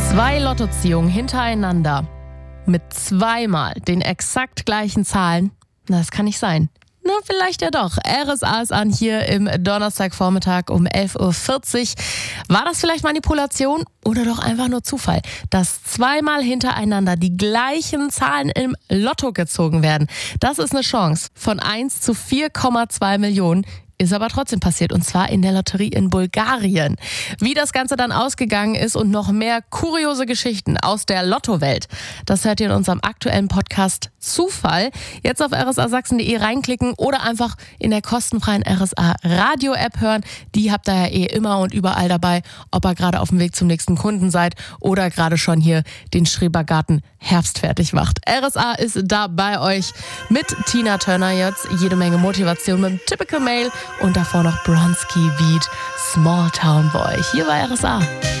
2 Lottoziehungen hintereinander mit zweimal den exakt gleichen Zahlen, das kann nicht sein. Na, vielleicht ja doch. RSA ist an hier im Donnerstagvormittag um 11.40 Uhr. War das vielleicht Manipulation oder doch einfach nur Zufall, dass zweimal hintereinander die gleichen Zahlen im Lotto gezogen werden? Das ist eine Chance von 1 zu 4,2 Millionen. Ist aber trotzdem passiert, und zwar in der Lotterie in Bulgarien. Wie das Ganze dann ausgegangen ist und noch mehr kuriose Geschichten aus der Lottowelt, das hört ihr in unserem aktuellen Podcast Zufall. Jetzt auf rsasachsen.de reinklicken oder einfach in der kostenfreien RSA Radio-App hören. Die habt ihr ja immer und überall dabei, ob ihr gerade auf dem Weg zum nächsten Kunden seid oder gerade schon hier den Schrebergarten Herbst fertig macht. RSA ist da bei euch mit Tina Turner jetzt. Jede Menge Motivation mit dem Typical Mail. Und davor noch Bronski Beat, Small Town Boy. Hier bei RSA.